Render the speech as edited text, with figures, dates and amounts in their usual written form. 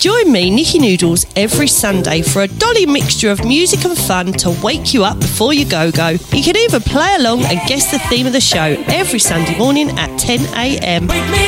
Join me, Nikki Noodles, every Sunday for a dolly mixture of music and fun to wake you up before you go-go. You can even play along and guess the theme of the show every Sunday morning at 10 a.m.